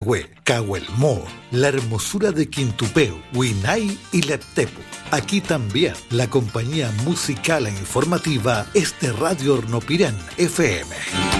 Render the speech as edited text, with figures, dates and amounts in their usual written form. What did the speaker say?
Quilpué, Cahuelmó, la hermosura de Quintupeu, Huinay y Leptepu. Aquí también la compañía musical e informativa es de Radio Hornopirán FM.